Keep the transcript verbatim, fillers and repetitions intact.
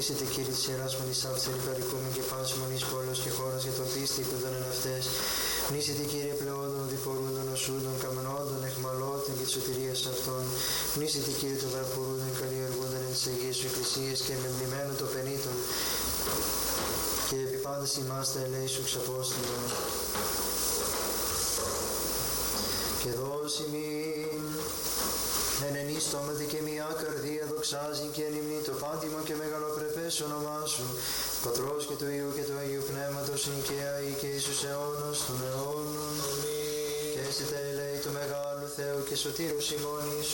Νήσιτε Κύριε της Ιεράς Μονής Άφθεν υπερικούμε και πάση μονής πόλεως και χώρας για τον πίστη που ήταν εν αυτές. Νήσιτε Κύριε πλεόντων, διπορούντων, οσούντων, καμενόντων, εχμαλώτων και της σωτηρίας αυτών. Νήσιτε Κύριε των βραπουρούντων, καλλιεργούντων εν της Αγίας Σου Εκκλησίας και μεμνημένων των πενήτων. Και επί πάντας ημάς τα ελέησου ξαπόστηλον. Και δώσει μην εν ενίστομεθη και μια καρδία δοξάζει και ενυμνεί το πάντιμο και μεγαλοπρεπές όνομά Σου, Πατρός και του Υιού και του Αγίου Πνεύματος νικαία ή και εις τους αιώνας των αιώνων. Και εσύ τα ελέη του μεγάλου Θεού και σωτήρους ημών